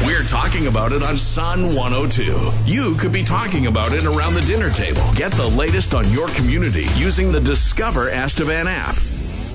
We're talking about it on Sun 102. You could be talking about it around the dinner table. Get the latest on your community using the Discover Estevan app.